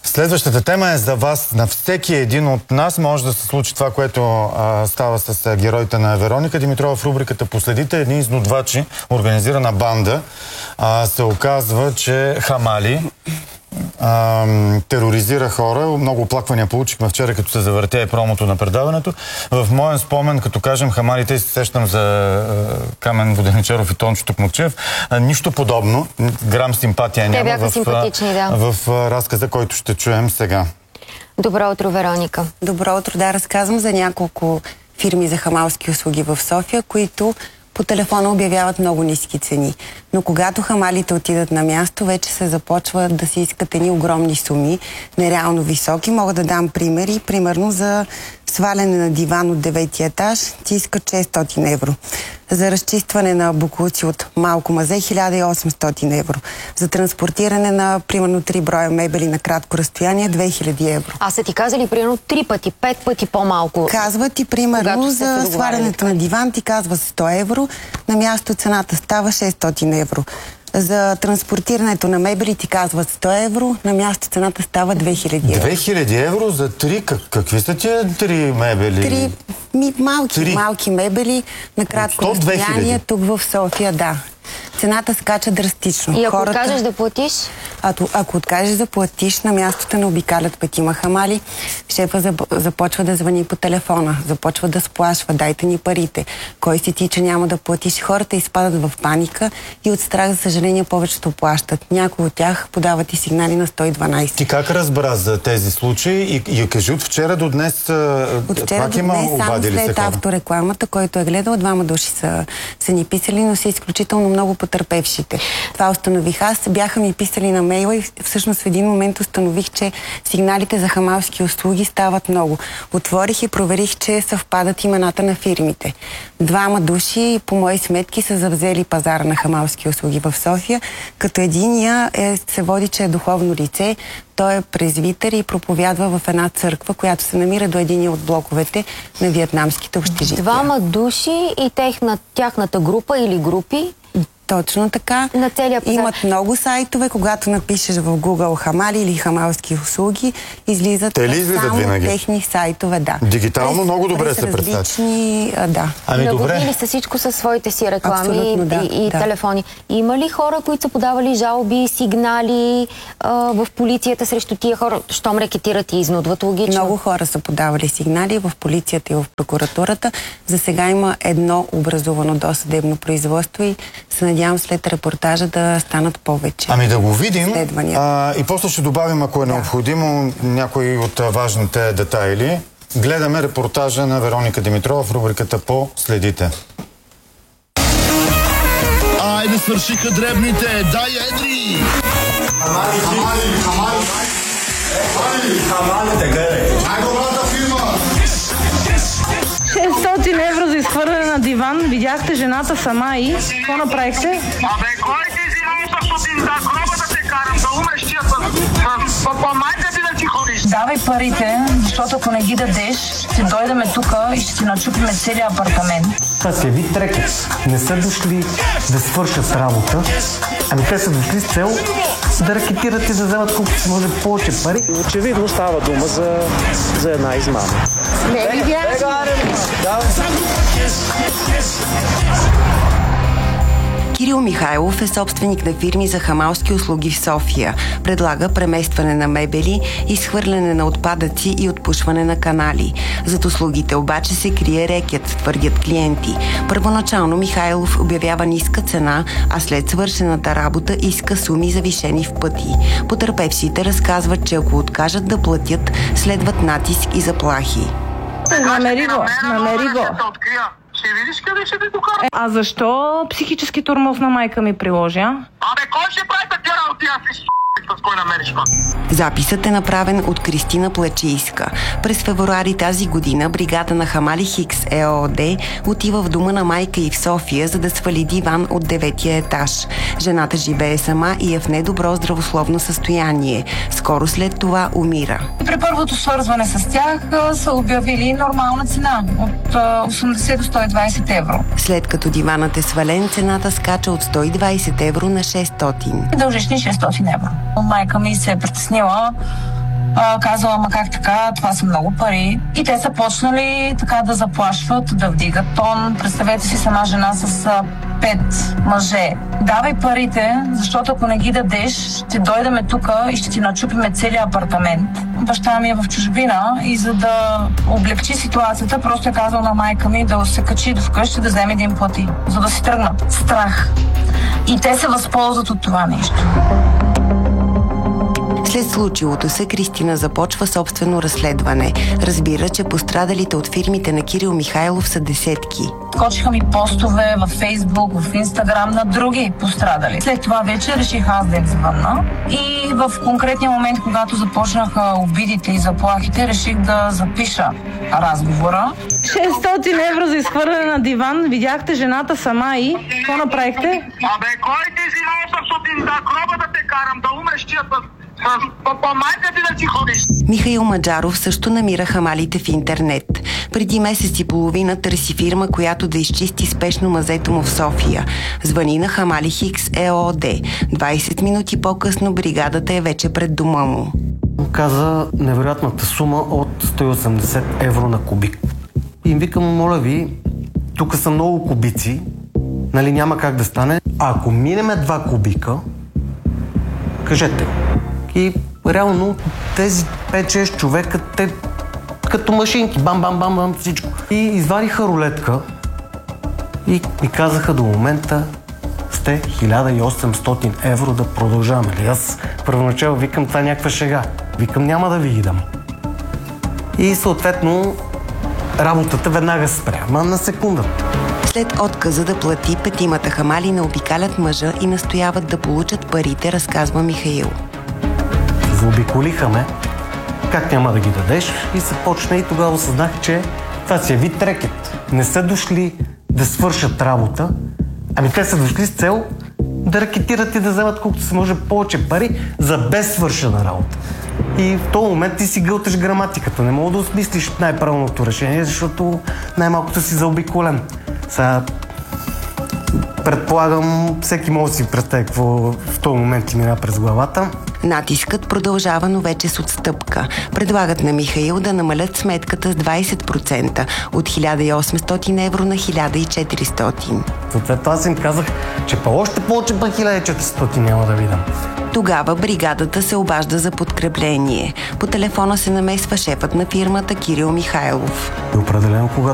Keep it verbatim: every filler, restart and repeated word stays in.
Следващата тема е за вас. На всеки един от нас може да се случи това, което а, става с а, героите на Вероника Димитрова в рубриката "Последите". Едни изнудвачи, организирана банда, а, се оказва, че хамали а, тероризира хора. Много оплаквания получихме вчера, като се завъртя и промото на предаването. В моя спомен, като кажем хамалите, се сещам за а, Камен Воденичаров и Тончо Токмакчиев. А, нищо подобно. Грам симпатия няма. Те бяха в, симпатични, да. В, в а, разказа, който ще чуем сега. Добро утро, Вероника. Добро утро, да, разказвам за няколко фирми за хамалски услуги в София, които по телефона обявяват много ниски цени. Но когато хамалите отидат на място, вече се започва да се искат едни огромни суми, нереално високи. Мога да дам примери. Примерно за сваляне на диван от девети етаж ти искат шестстотин евро. За разчистване на боклуци от малко мазе хиляда и осемстотин евро. За транспортиране на примерно три броя мебели на кратко разстояние две хиляди евро. А са ти казали примерно три пъти, пет пъти по-малко? Казва ти примерно за свалянето на диван ти казва сто евро, на място цената става шестстотин евро. За транспортирането на мебели ти казват сто евро, на място цената става две хиляди евро. две хиляди евро за три? Как, какви са тия три мебели? Три ми, малки, три. малки мебели на кратко разстояние тук в София, да. Цената скача драстично. И ако Хората... откажеш да платиш? А, ако откажеш да платиш, на мястото не обикалят петима хамали. Шефа започва да звъни по телефона, започва да сплашва, дайте ни парите. Кой си ти, че няма да платиш? Хората изпадат в паника и от страх, за съжаление, повечето плащат. Някои от тях подават и сигнали на сто и дванайсет. Ти как разбра за тези случаи? И, и кажи, от вчера до днес от вчера до днес, само след авторекламата, който е гледал, двама души са, са ни писали, но са изключително много потърпевшите. Това установих аз. Бяха ми писали на мейла и всъщност в един момент установих, че сигналите за хамалски услуги стават много. Отворих и проверих, че съвпадат имената на фирмите. Двама души, по мои сметки, са завзели пазара на хамалски услуги в София, като единия е, се води, че е духовно лице. Той е презвитер и проповядва в една църква, която се намира до единия от блоковете на виетнамските общежития. Двама души и техна, тяхната група или групи? Точно така. На целия пазар. Имат много сайтове, когато напишеш в Google хамали или хамалски услуги, излизат Те ли излизат само винаги? техни сайтове, да. Дигитално през, много добре се представят. Различни, а, да. Ами добре. Нагодили са всичко със своите си реклами да, и, и да. телефони. Има ли хора, които са подавали жалби, сигнали а, в полицията срещу тия хора, щом рекетират и изнудват логично? Много хора са подавали сигнали в полицията и в прокуратурата. За сега има едно образувано досъдебно производство и се надявам след репортажа да станат повече. Ами да го видим а, и после ще добавим, ако е да. необходимо, някои от важните детайли. Гледаме репортажа на Вероника Димитрова в рубриката "Последите". Айде, свършиха дребните! Дай, едри! Хамали, хамали, хамали! Хамали, хамали, така е! Най-добрата фирма! шестстотин евро за изхвърляне на диван. Видяхте жената сама и... Какво направихте? Абе, кой ти взимам шестстотин за гроба да те карам, да умреш тия са... По майка ти да ти ходиш? Давай парите, защото ако не ги дадеш, ще дойдеме тука и ще ти начупиме целия апартамент. Това си е вид трекет. Не са дошли да свършат работа, ами те са дошли с цел да ракетират и да вземат колкото се може повече пари. Очевидно става дума за, за една измама. Не видя? Кирил Михайлов е собственик на фирми за хамалски услуги в София. Предлага преместване на мебели, изхвърляне на отпадъци и отпушване на канали. Зад услугите обаче се крие рекет, твърдят клиенти. Първоначално Михайлов обявява ниска цена, а след свършената работа иска суми завишени в пъти. Потърпевшите разказват, че ако откажат да платят, следват натиск и заплахи. Намери го, намери го. Ще видиш къде ще ти докара. А защо психически тормоз на майка ми приложа? Абе, кой ще прави такива работи, аз си с кой намериш това? Записът е направен от Кристина Плачийска. През февруари тази година бригада на Хамали Хикс ЕООД отива в дома на майка й в София, за да свали диван от деветия етаж. Жената живее сама и е в недобро здравословно състояние. Скоро след това умира. При първото свързване с тях са обявили нормална цена от осемдесет до сто и двайсет евро. След като диванът е свален, цената скача от сто и двайсет евро на шестстотин. Дължиш ни шестстотин евро. Майка ми се е притеснила А, казала, ама как така, това са много пари. И те са почнали така да заплашват, да вдигат тон. Представете си с една жена с а, пет мъже. Давай парите, защото ако не ги дадеш, ще дойдеме тук и ще ти начупиме целият апартамент. Баща ми е в чужбина и за да облегчи ситуацията, просто е казал на майка ми да се качи вкъщи, да вземе да им плати, за да си тръгнат. Страх. И те се възползват от това нещо. След случилото се, Кристина започва собствено разследване. Разбира, че пострадалите от фирмите на Кирил Михайлов са десетки. Скочиха ми постове във Фейсбук, в Инстаграм на други пострадали. След това вече реших аз да им звънна. И в конкретния момент, когато започнаха обидите и заплахите, реших да запиша разговора. шестстотин евро за изхвърляне на диван. Видяхте жената сама и какво направихте? Абе, кой ти си осемстотин да гроба да те карам, да умреш тия по майка ти да си ходиш? Михаил Маджаров също намира хамалите в интернет. Преди месец и половина търси фирма, която да изчисти спешно мазето му в София. Звъни на Хамали Хикс ЕООД. двайсет минути по-късно бригадата е вече пред дома му. Каза невероятната сума от сто и осемдесет евро на кубик. И им викам, моля ви, тук са много кубици, нали няма как да стане. А ако минеме два кубика, кажете. И реално тези пет-шест човека, те като машинки, бам-бам-бам-бам, всичко. И извадиха рулетка и ми казаха, до момента сте хиляда и осемстотин евро да продължаваме. И аз първоначално викам, това е някаква шега. Викам, няма да ви ги дам. И съответно работата веднага се спря, ама на секунда. След отказа да плати, петимата хамали не обикалят мъжа и настояват да получат парите, разказва Михаил. Заобиколиха ме, как няма да ги дадеш, и се почна и тогава осъзнах, че това си е вид рекет. Не са дошли да свършат работа, ами те са дошли с цел да ракетират и да вземат колкото се може повече пари за безсвършена работа. И в този момент ти си гълташ граматиката. Не мога да осмислиш най-правилното решение, защото най-малкото си заобиколен. Сега предполагам, всеки може да си представи какво в този момент ти мина през главата. Натискът продължава, но вече с отстъпка. Предлагат на Михаил да намалят сметката с двайсет процента от хиляда и осемстотин евро на хиляда и четиристотин. Съответно аз им казах, че па още повече па хиляда и четиристотин няма да видам. Тогава бригадата се обажда за подкрепление. По телефона се намесва шефът на фирмата Кирил Михайлов. И определено, когато